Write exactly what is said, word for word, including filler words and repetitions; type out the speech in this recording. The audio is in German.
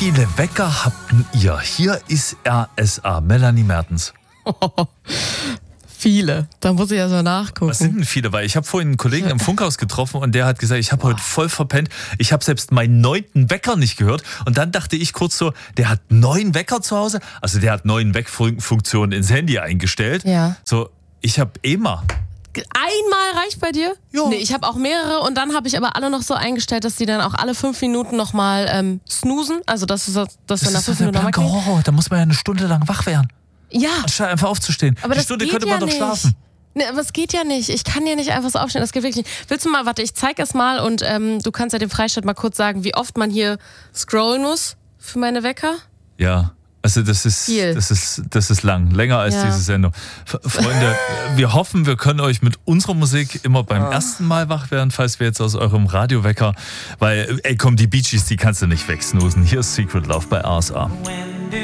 viele Wecker habt ihr? Hier ist R S A. Melanie Mertens. Viele. Da muss ich erst mal nachgucken. Was sind denn viele? Weil ich habe vorhin einen Kollegen im Funkhaus getroffen und der hat gesagt, ich habe heute voll verpennt. Ich habe selbst meinen neunten Wecker nicht gehört. Und dann dachte ich kurz so, der hat neun Wecker zu Hause. Also der hat neun Weckfunktionen ins Handy eingestellt. Ja. So, ich habe immer. Einmal reicht bei dir? Ja. Nee, ich habe auch mehrere und dann habe ich aber alle noch so eingestellt, dass die dann auch alle fünf Minuten nochmal ähm, snoosen. Also das ist das, das Das dann nach ist fünf doch der Minuten nochmal blanke klingelt. Horror. Da muss man ja eine Stunde lang wach werden. Ja. Anstatt einfach aufzustehen. Aber Die das Stunde geht könnte ja man doch nicht. schlafen. Nee, aber es geht ja nicht. Ich kann ja nicht einfach so aufstehen. Das geht wirklich nicht. Willst du mal, warte, ich zeig es mal und ähm, du kannst ja dem Freistaat mal kurz sagen, wie oft man hier scrollen muss für meine Wecker? Ja. Also das ist, Viel. das ist, das ist lang, länger als Ja. diese Sendung. F- Freunde, wir hoffen, wir können euch mit unserer Musik immer beim Ah. ersten Mal wach werden, falls wir jetzt aus eurem Radiowecker, weil, ey komm, die Bee Gees, die kannst du nicht wegsnoosen. Hier ist Secret Love bei R S A.